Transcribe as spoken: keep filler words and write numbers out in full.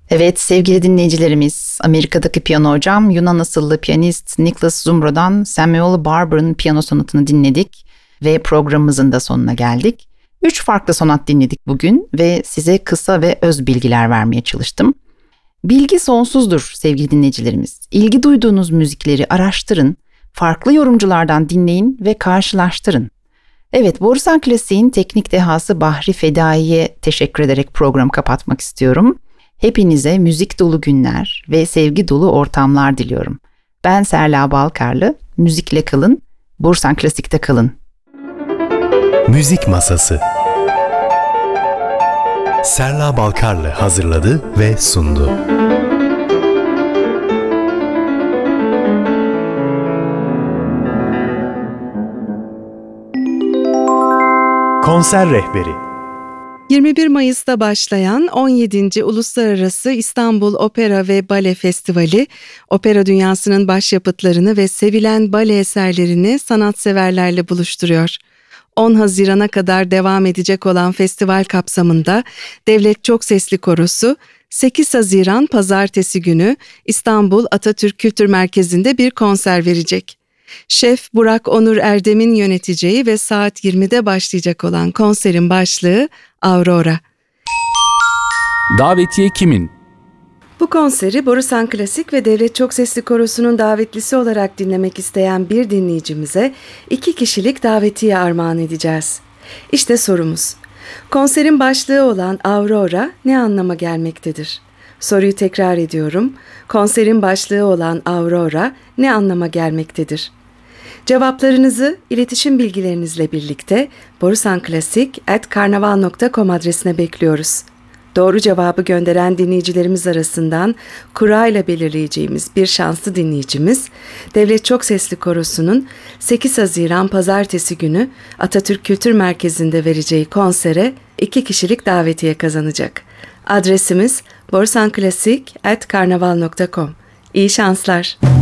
Evet sevgili dinleyicilerimiz, Amerika'daki piyano hocam Yunan asıllı piyanist Niklas Zumro'dan Samuel Barber'ın piyano sonatını dinledik ve programımızın da sonuna geldik. Üç farklı sonat dinledik bugün ve size kısa ve öz bilgiler vermeye çalıştım. Bilgi sonsuzdur sevgili dinleyicilerimiz. İlgi duyduğunuz müzikleri araştırın, farklı yorumculardan dinleyin ve karşılaştırın. Evet, Borusan Klasik'in teknik dehası Bahri Fedai'ye teşekkür ederek programı kapatmak istiyorum. Hepinize müzik dolu günler ve sevgi dolu ortamlar diliyorum. Ben Serla Balkarlı, müzikle kalın, Borusan Klasik'te kalın. Müzik Masası Serla Balkarlı hazırladı ve sundu. Konser rehberi yirmi bir Mayıs'ta başlayan on yedinci Uluslararası İstanbul Opera ve Bale Festivali, opera dünyasının başyapıtlarını ve sevilen bale eserlerini sanatseverlerle buluşturuyor. on Haziran'a kadar devam edecek olan festival kapsamında Devlet Çok Sesli Korosu, sekiz Haziran Pazartesi günü İstanbul Atatürk Kültür Merkezi'nde bir konser verecek. Şef Burak Onur Erdem'in yöneteceği ve saat yirmide başlayacak olan konserin başlığı Aurora. Davetiye kimin? Bu konseri Borusan Klasik ve Devlet Çok Sesli Korosu'nun davetlisi olarak dinlemek isteyen bir dinleyicimize iki kişilik davetiye armağan edeceğiz. İşte sorumuz. Konserin başlığı olan Aurora ne anlama gelmektedir? Soruyu tekrar ediyorum. Konserin başlığı olan Aurora ne anlama gelmektedir? Cevaplarınızı iletişim bilgilerinizle birlikte borusanklasik at karnaval nokta com adresine bekliyoruz. Doğru cevabı gönderen dinleyicilerimiz arasından kura ile belirleyeceğimiz bir şanslı dinleyicimiz, Devlet Çok Sesli Korosu'nun sekiz Haziran Pazartesi günü Atatürk Kültür Merkezi'nde vereceği konsere iki kişilik davetiye kazanacak. Adresimiz borusanklasik at karnaval nokta com. İyi şanslar.